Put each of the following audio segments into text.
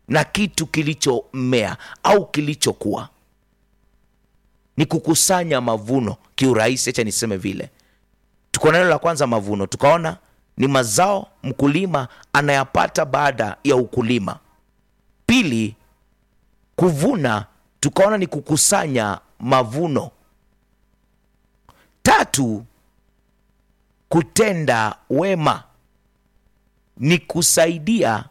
na kitu kilichomea au kilichokuwa. Ni kukusanya mavuno kiurahisi, acha niseme vile. Tuko neno la kwanza mavuno, tukaona ni mazao mkulima anayapata baada ya ukulima. Pili, kuvuna, tukaona ni kukusanya mavuno. Tatu, kutenda wema, ni kusaidia,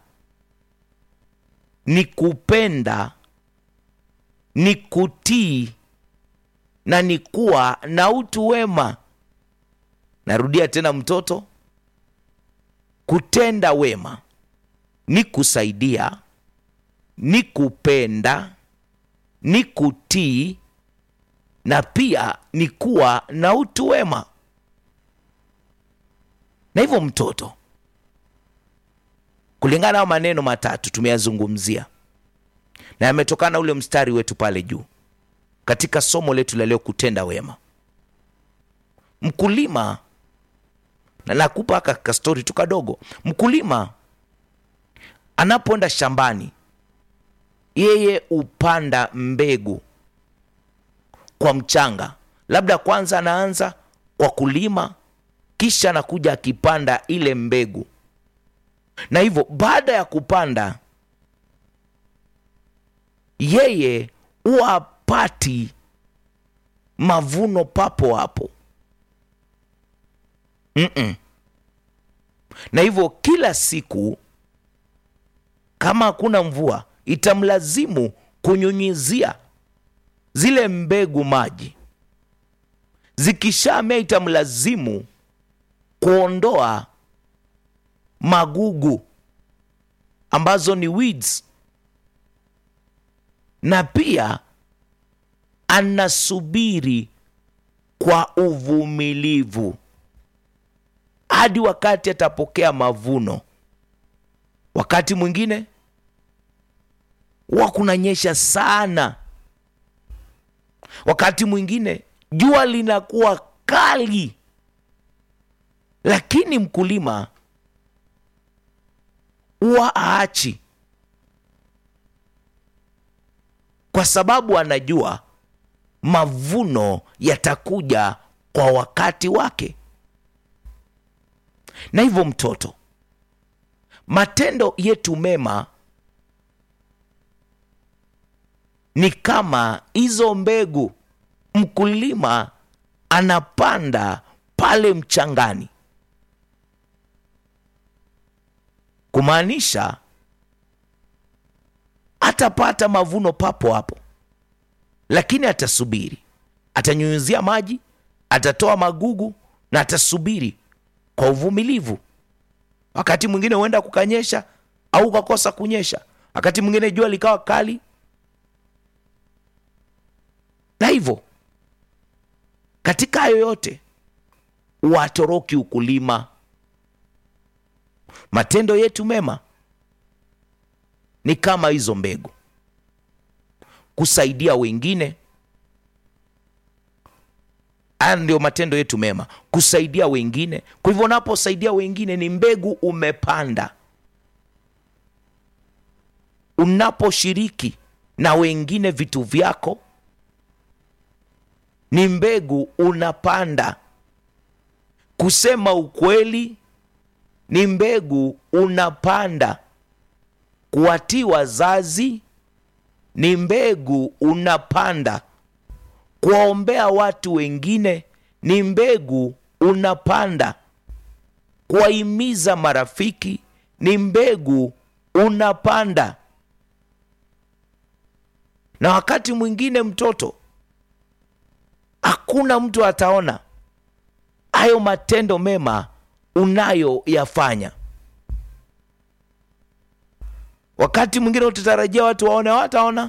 ni kupenda, ni kutii na ni kuwa na utu wema. Narudia tena mtoto, kutenda wema, ni kusaidia, ni kupenda, ni kutii na pia ni kuwa na utu wema. Na hivyo mtoto, kulingana na maneno matatu tumeyazungumzia na yametokana ule mstari wetu pale juu katika somo letu la leo, kutenda wema. Mkulima, na nakupa haka story tu kadogo. Mkulima anapoenda shambani, yeye upanda mbegu kwa mchanga. Labda kwanza anaanza kwa kulima, kisha anakuja akipanda ile mbegu. Na hivyo baada ya kupanda, yeye huapati mavuno papo hapo. Na hivyo kila siku, kama hakuna mvua, itamlazimu kunyunyizia zile mbegu maji. Zikishamea, itamlazimu kuondoa magugu ambazo ni weeds, na pia anasubiri kwa uvumilivu hadi wakati atapokea mavuno. Wakati mwingine huwa kunanyesha sana, wakati mwingine jua linakuwa kali, lakini mkulima huwa aachi, kwa sababu anajua mavuno yatakuja kwa wakati wake. Na hivyo mtoto, matendo yetu mema ni kama hizo mbegu mkulima anapanda pale mchangani, kumaanisha atapata mavuno papo hapo, lakini atasubiri, atanyunyuzia maji, atatoa magugu na atasubiri kwa uvumilivu. Wakati mwingine huenda kukanyesha au kukosa kunyesha, wakati mwingine jua likawa kali. Na hivyo katika hayo yote watoroki ukulima. Matendo yetu mema ni kama hizo mbegu, kusaidia wengine. Haya ndio matendo yetu mema, kusaidia wengine. Kwa hivyo unaposaidia wengine ni mbegu umepanda. Unaposhiriki na wengine vitu vyako ni mbegu unapanda. Kusema ukweli ni mbegu unapanda. Kuwatii wazazi ni mbegu unapanda. Kuwaombea watu wengine ni mbegu unapanda. Kuwahimiza marafiki ni mbegu unapanda. Na wakati mwingine mtoto, hakuna mtu ataona hayo matendo mema unayoyafanya. Wakati mwingine utatarajia watu waone, wataona.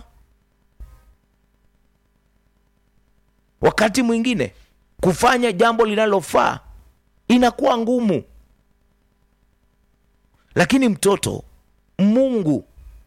Wakati mwingine kufanya jambo linalofaa inakuwa ngumu. Lakini mtoto, Mungu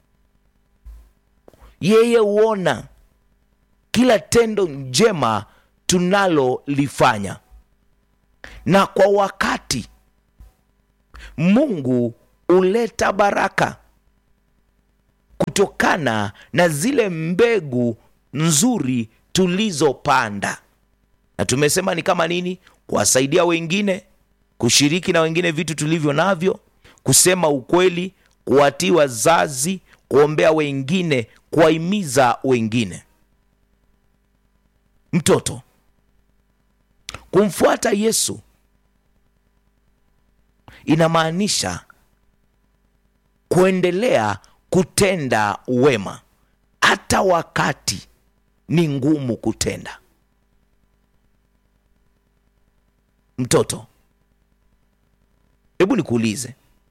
yeye huona kila tendo njema tunalolifanya, na kwa wakati Mungu huleta baraka kutokana na zile mbegu nzuri tulizopanda. Na tumesema ni kama nini? Kuwasaidia wengine, kushiriki na wengine vitu tulivyo navyo, kusema ukweli, kuwatii wazazi, kuombea wengine, kuwahimiza wengine. Mtoto, kumfuata Yesu inamaanisha kuendelea kutenda wema hata wakati ni ngumu kutenda. Mtoto, hebu nikuulize,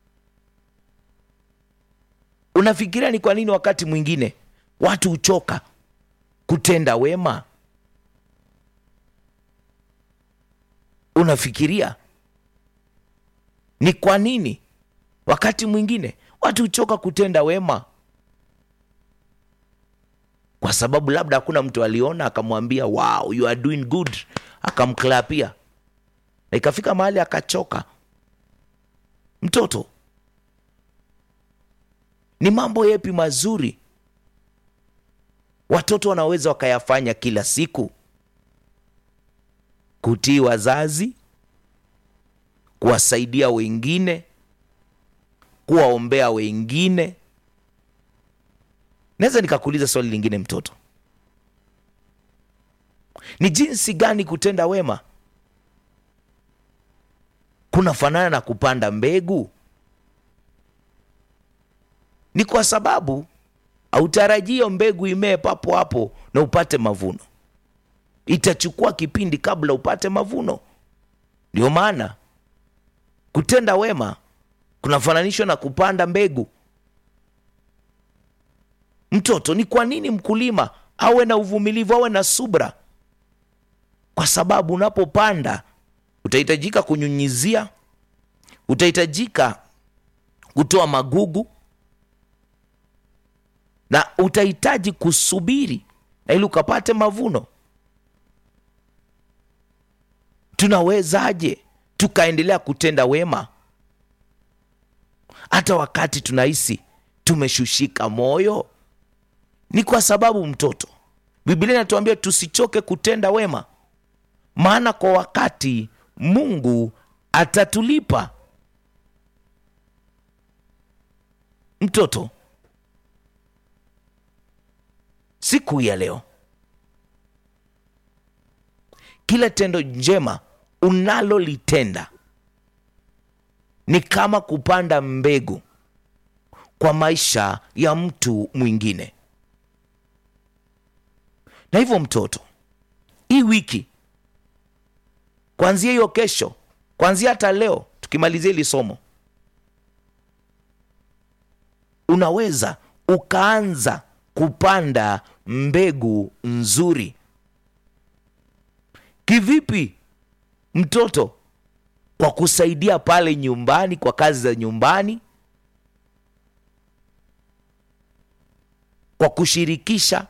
unafikiria ni kwa nini wakati mwingine watu huchoka kutenda wema? Unafikiria ni kwa nini wakati mwingine watu huchoka kutenda wema? Kwa sababu labda hakuna mtu aliona akamwambia wow, you are doing good, akamklapia, na ikafika mahali akachoka. Mtoto, ni mambo yapi mazuri watoto wanaweza wakayafanya kila siku? Kutii wazazi, kuwasaidia wengine, kuwaombea wengine. Naweza nikakuuliza swali lingine mtoto, ni jinsi gani kutenda wema kunafanana na kupanda mbegu? Ni kwa sababu hautarajii mbegu imee papo hapo na upate mavuno. Itachukua kipindi kabla upate mavuno. Ndio maana kutenda wema kunafananishwa na kupanda mbegu. Mtoto, ni kwa nini mkulima awe na uvumilivu, awe na subra? Kwa sababu unapopanda utahitajika kunyunyizia, utahitajika kutoa magugu, na utahitaji kusubiri na ili ukapate mavuno. Tunawezaje tukaendelea kutenda wema hata wakati tunahisi tumeshushika moyo? Ni kwa sababu mtoto, Biblia inatuambia tusichoke kutenda wema, maana kwa wakati Mungu atatulipa. Mtoto, siku ya leo, kila tendo njema unalolitenda ni kama kupanda mbegu kwa maisha ya mtu mwingine. Na hivyo mtoto, hii wiki, kuanzia hiyo kesho, kuanzia hata leo tukimalizia hili somo, unaweza ukaanza kupanda mbegu nzuri. Kivipi mtoto? Kwa kusaidia pale nyumbani, kwa kazi za nyumbani, kwa kushirikisha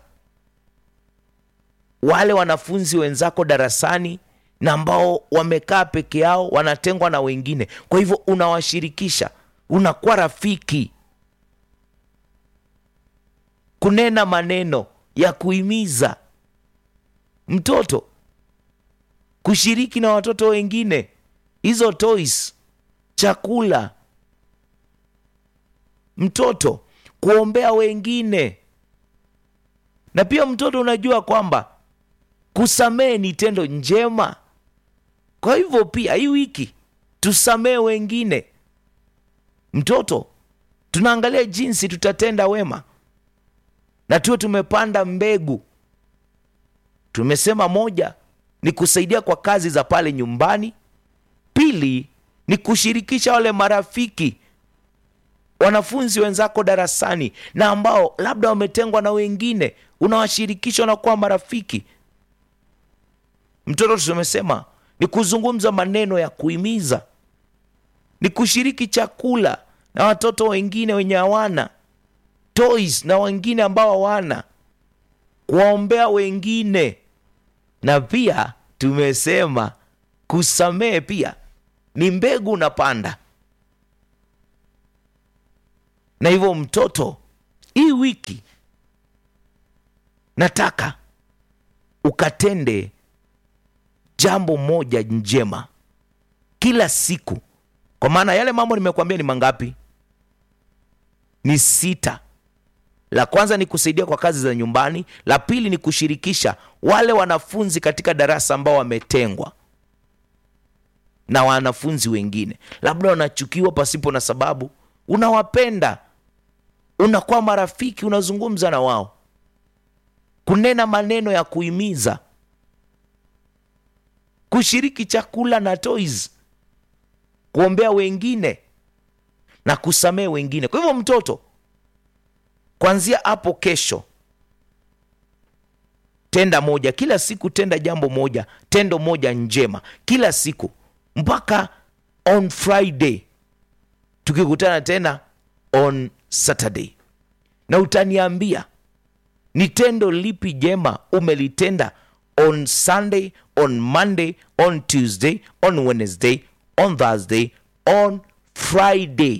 wale wanafunzi wenzako darasani na ambao wamekaa peke yao, wanatengwa na wengine. Kwa hivyo unawashirikisha, unakuwa rafiki, kunena maneno ya kuhimiza mtoto, kushiriki na watoto wengine hizo toys, chakula, mtoto, kuombea wengine. Na pia mtoto, unajua kwamba kusamehe ni tendo njema. Kwa hivyo pia hii wiki tusamehe wengine. Mtoto, tunaangalia jinsi tutatenda wema na tuwe tumepanda mbegu. Tumesema moja ni kusaidia kwa kazi za pale nyumbani, pili ni kushirikisha wale marafiki, wanafunzi wenzako darasani na ambao labda wametengwa na wengine, unawashirikisha na kuwa marafiki. Mtoto, tumesema ni kuzungumza maneno ya kuhimiza, ni kushiriki chakula na watoto wengine wenye hawana, toys na wengine ambao hawana, kuwaombea wengine. Na pia tumesema kusamehe pia ni mbegu unapanda. Na hivyo mtoto, hii wiki nataka ukatende jambo moja njema kila siku. Kwa maana yale mambo nimekuambia ni mangapi? Ni 6. La kwanza ni kusaidia kwa kazi za nyumbani. La pili ni kushirikisha wale wanafunzi katika darasa ambao wametengwa na wanafunzi wengine, labda wanachukiwa pasipo na sababu. Unawapenda, unakuwa marafiki, unazungumza na wao, kunena maneno ya kuhimiza, kushiriki chakula na toys, kuombea wengine na kusamehe wengine. Kwa hivyo mtoto, kuanzia hapo kesho, tenda moja kila siku, tenda jambo moja, tendo moja njema kila siku, mpaka on Friday tukikutana tena on Saturday, na utaniambia ni tendo lipi jema umelitenda on Sunday, on Monday, on Tuesday, on Wednesday, on Thursday, on Friday.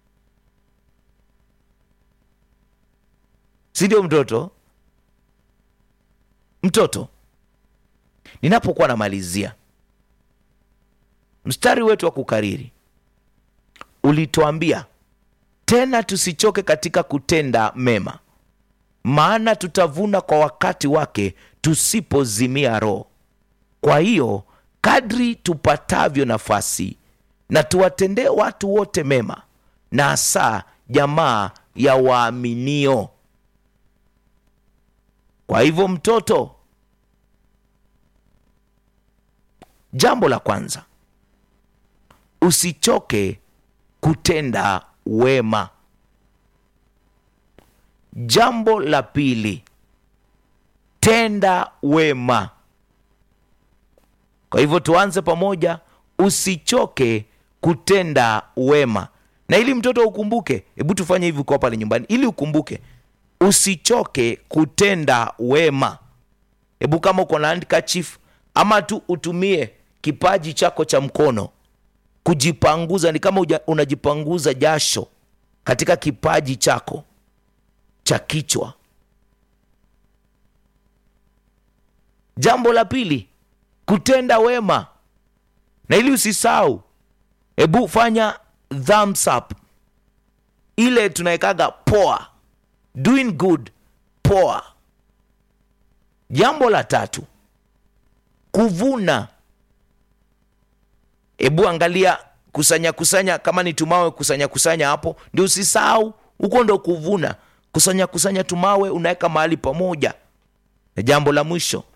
Sindio mtoto? Mtoto, ninapokuwa namalizia mstari wetu wa kukariri, ulituambia tena tusichoke katika kutenda mema, maana tutavuna kwa wakati wake tusipozimia roho. Kwa hiyo kadri tupatavyo nafasi, na tuwatendee watu wote mema, na hasa jamaa ya waaminio. Kwa hivyo mtoto, jambo la kwanza, usichoke kutenda wema. Jambo la pili, tenda wema. Kwa hivyo tuanze pamoja, usichoke kutenda wema. Na ili mtoto ukumbuke, hebu tufanye hivi kwa pale nyumbani, ili ukumbuke usichoke kutenda wema. Hebu kama uko na handkerchief, ama tu utumie kipaji chako cha mkono kujipanguza, ni kama unajipanguza jasho katika kipaji chako cha kichwa. Jambo la pili, kutenda wema. Na ili usisahau, hebu fanya thumbs up, ile tunaikaga poa, doing good, poa. Jambo la tatu, kuvuna. Hebu angalia, kusanya kama ni tumawe, kusanya hapo, ndio usisahau, huko ndo kuvuna. Kusanya tumawe, unaweka mahali pamoja. Na jambo la mwisho,